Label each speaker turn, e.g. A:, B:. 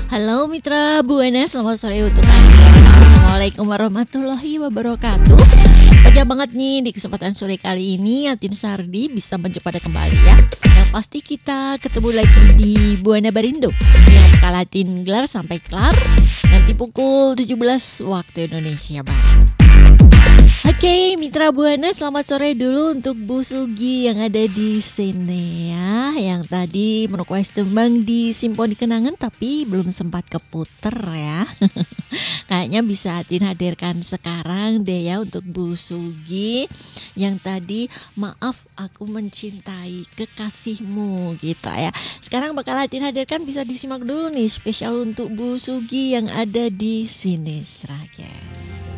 A: Halo Mitra Buana, selamat sore untuk Anda. Assalamualaikum warahmatullahi wabarakatuh. Pagi banget nih di kesempatan sore kali ini Atin Sardi bisa menjumpa Anda kembali ya. Yang pasti kita ketemu lagi di Buana Barindo yang bakal Atin gelar sampai kelar nanti pukul 17 waktu Indonesia Barat. Oke, Mitra Buana, selamat sore dulu untuk Bu Sugi yang ada di sini ya. Yang tadi merequest tembang di Simponi Kenangan tapi belum sempat keputer ya. Kayaknya bisa Atin hadirkan sekarang deh ya untuk Bu Sugi yang tadi maaf aku mencintai kekasihmu gitu ya. Sekarang bakal Atin hadirkan, bisa disimak dulu nih spesial untuk Bu Sugi yang ada di sini Sragen.